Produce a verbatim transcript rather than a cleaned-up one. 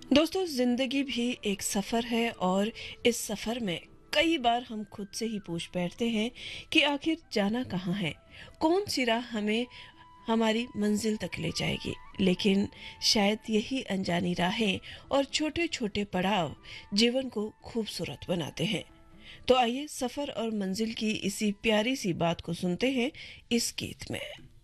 दोस्तों, जिंदगी भी एक सफर है और इस सफर में कई बार हम खुद से ही पूछ बैठते हैं कि आखिर जाना कहाँ है, कौन सी राह हमें हमारी मंजिल तक ले जाएगी। लेकिन शायद यही अनजानी राहें और छोटे छोटे पड़ाव जीवन को खूबसूरत बनाते हैं। तो आइए सफर और मंजिल की इसी प्यारी सी बात को सुनते हैं इस गीत में।